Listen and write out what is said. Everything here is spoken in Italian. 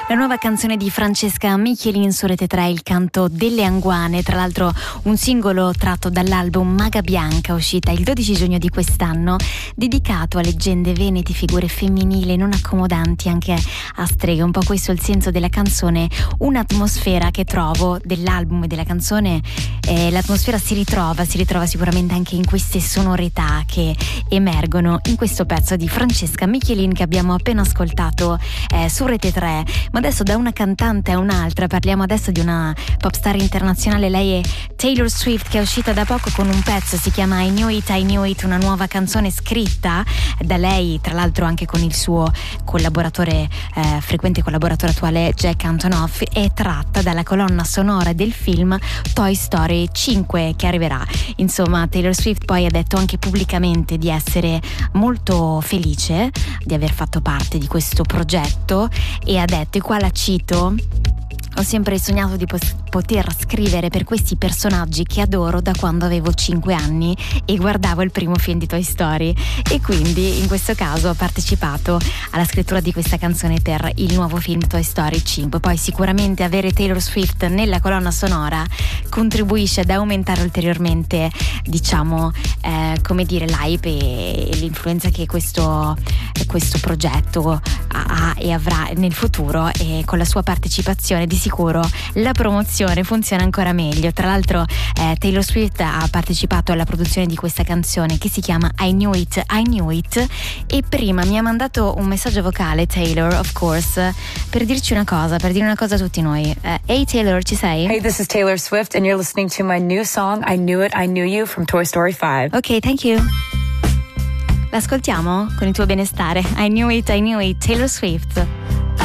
La nuova canzone di Francesca Michelin su Rete 3, Il canto delle anguane, tra l'altro un singolo tratto dall'album Maga Bianca, uscita il 12 giugno di quest'anno, dedicato a leggende veneti, figure femminili non accomodanti anche a streghe. Un po' questo è il senso della canzone, un'atmosfera che trovo dell'album e della canzone. L'atmosfera si ritrova sicuramente anche in queste sonorità che emergono in questo pezzo di Francesca Michelin che abbiamo appena ascoltato su Rete 3. Ma adesso da una cantante a un'altra, parliamo adesso di una pop star internazionale. Lei è Taylor Swift, che è uscita da poco con un pezzo, si chiama I Knew It, una nuova canzone scritta da lei, tra l'altro anche con il suo collaboratore, frequente collaboratore attuale Jack Antonoff, è tratta dalla colonna sonora del film Toy Story 5 che arriverà. Insomma, Taylor Swift poi ha detto anche pubblicamente di essere molto felice di aver fatto parte di questo progetto e ha detto, e qua la cito: ho sempre sognato di poter scrivere per questi personaggi che adoro da quando avevo 5 anni e guardavo il primo film di Toy Story, e quindi in questo caso ho partecipato alla scrittura di questa canzone per il nuovo film Toy Story 5. Poi sicuramente avere Taylor Swift nella colonna sonora contribuisce ad aumentare ulteriormente, diciamo, l'hype e l'influenza che questo progetto ha e avrà nel futuro, e con la sua partecipazione di sicuro la promozione funziona ancora meglio. Tra l'altro Taylor Swift ha partecipato alla produzione di questa canzone che si chiama I Knew It, e prima mi ha mandato un messaggio vocale, Taylor, of course, per dirci una cosa, per dire una cosa a tutti noi. Hey Taylor, ci sei? Hey, this is Taylor Swift and you're listening to my new song I Knew It, I Knew You from Toy Story 5. Ok, thank you. L'ascoltiamo con il tuo benestare. I Knew It, Taylor Swift.